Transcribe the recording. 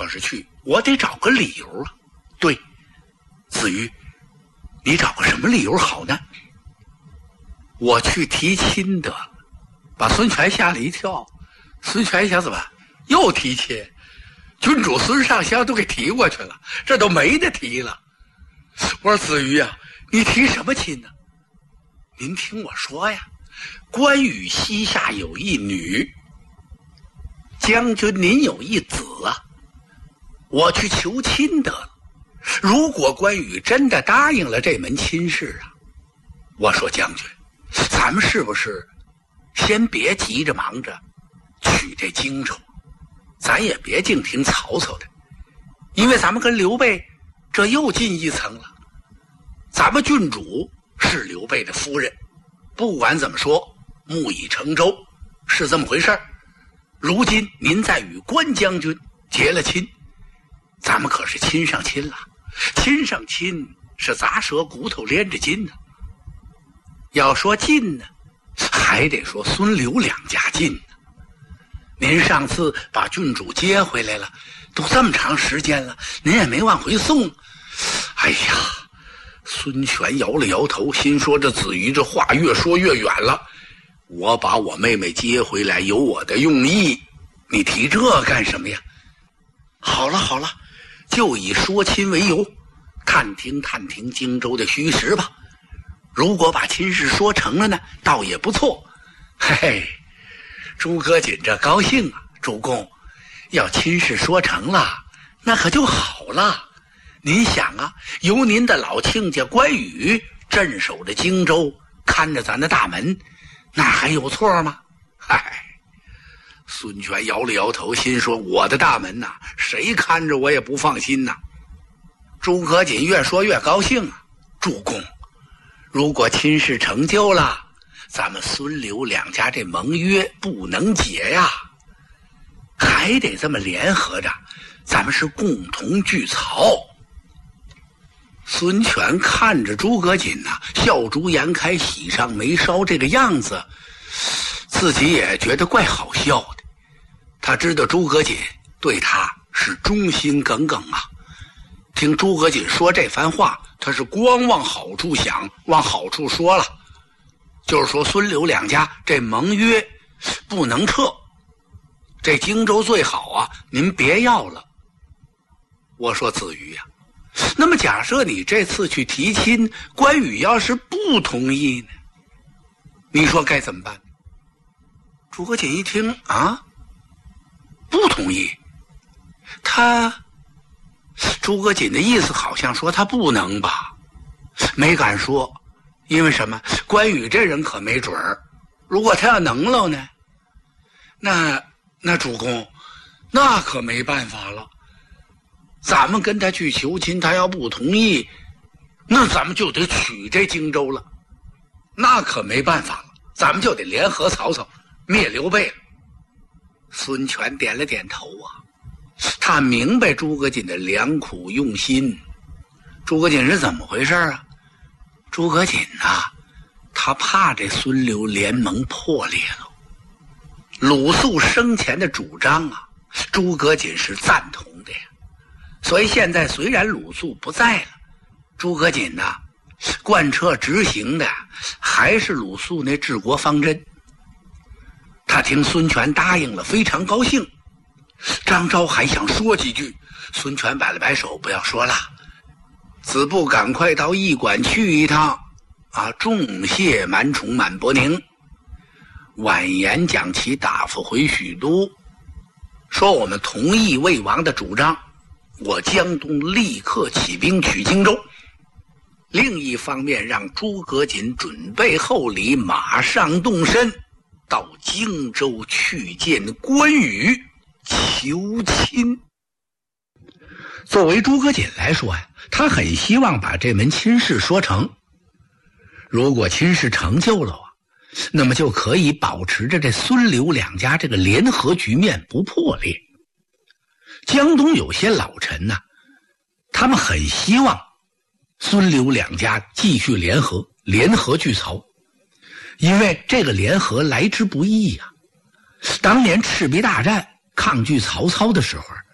可是去，我得找个理由啊。对，子瑜，你找个什么理由好呢？我去提亲得了，把孙权吓了一跳。孙权想怎么又提亲？君主孙尚香都给提过去了，这都没得提了。我说子瑜啊，你提什么亲呢？您听我说呀，关羽膝下有一女，将军您有一子啊，我去求亲得了。如果关羽真的答应了这门亲事啊，我说将军，咱们是不是先别急着忙着取这荆州，咱也别净听曹操的，因为咱们跟刘备这又进一层了。咱们郡主是刘备的夫人，不管怎么说，木已成舟，是这么回事。如今您再与关将军结了亲，咱们可是亲上亲了。亲上亲是砸舌骨头连着筋呢。要说近呢，还得说孙刘两家近呢。您上次把郡主接回来了，都这么长时间了，您也没往回送。哎呀，孙权摇了摇头，心说这子瑜这话越说越远了。我把我妹妹接回来有我的用意，你提这干什么呀？好了好了，就以说亲为由，探听探听荆州的虚实吧。如果把亲事说成了呢，倒也不错。嘿嘿，诸葛瑾这高兴啊，主公，要亲事说成了，那可就好了。您想啊，由您的老亲家关羽镇守着荆州，看着咱的大门，那还有错吗？嗨，孙权摇了摇头，心说我的大门呐，谁看着我也不放心呐。诸葛瑾越说越高兴啊，主公，如果亲事成就了，咱们孙刘两家这盟约不能解呀，还得这么联合着，咱们是共同聚曹。孙权看着诸葛瑾呐，笑逐颜开，喜上眉梢，这个样子自己也觉得怪好笑的。他知道诸葛瑾对他是忠心耿耿啊，听诸葛瑾说这番话，他是光往好处想，往好处说了，就是说孙刘两家这盟约不能撤，这荆州最好啊，您别要了。我说子瑜呀，那么假设你这次去提亲，关羽要是不同意呢，你说该怎么办？诸葛瑾一听啊，不同意，诸葛瑾的意思好像说他不能吧，没敢说，因为什么？关羽这人可没准儿，如果他要能了呢，那主公，那可没办法了。咱们跟他去求亲，他要不同意，那咱们就得取这荆州了，那可没办法了，咱们就得联合曹操灭刘备了。孙权点了点头啊，他明白诸葛瑾的良苦用心。诸葛瑾是怎么回事啊？诸葛瑾啊，他怕这孙刘联盟破裂了。鲁肃生前的主张啊，诸葛瑾是赞同的呀。所以现在虽然鲁肃不在了，诸葛瑾呐，贯彻执行的还是鲁肃那治国方针。他听孙权答应了，非常高兴。张昭还想说几句，孙权摆了摆手，不要说了，子布赶快到驿馆去一趟啊！重谢满宠满伯宁，婉言将其答复回许都，说我们同意魏王的主张，我江东立刻起兵取荆州。另一方面，让诸葛瑾准备厚礼，马上动身到荆州去见关羽求亲。作为诸葛瑾来说呀，他很希望把这门亲事说成。如果亲事成就了啊，那么就可以保持着这孙刘两家这个联合局面不破裂。江东有些老臣呢，他们很希望孙刘两家继续联合拒曹，因为这个联合来之不易啊。当年赤壁大战抗拒曹操的时候，